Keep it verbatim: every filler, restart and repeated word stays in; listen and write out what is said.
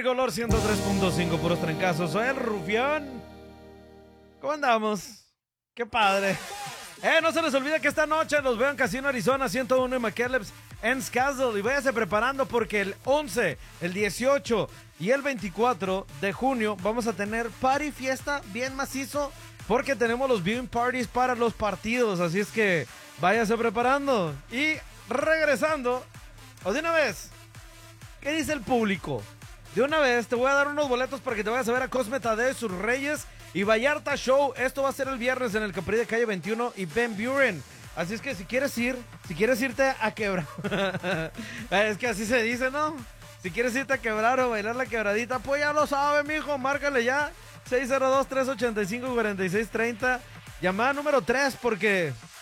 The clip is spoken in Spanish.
Color ciento tres punto cinco, puros trancazos. Soy el Rufián. ¿Cómo andamos? ¡Qué padre! Eh, no se les olvide que esta noche los veo en Casino Arizona ciento uno en McKellips en Castle. Y váyase preparando porque el once, el dieciocho y el veinticuatro de junio vamos a tener party fiesta bien macizo porque tenemos los viewing parties para los partidos. Así es que váyase preparando. Y regresando, o de una vez, ¿qué dice el público? De una vez te voy a dar unos boletos para que te vayas a ver a Cosme Tadeo y sus Reyes y Vallarta Show. Esto va a ser el viernes en el Capri de Calle veintiuno y Ben Buren. Así es que si quieres ir, si quieres irte a quebrar, es que así se dice, ¿no? Si quieres irte a quebrar o bailar la quebradita, pues ya lo sabe, mijo, márcale ya. seis cero dos, tres ocho cinco, cuatro seis tres cero. Llamada número tres porque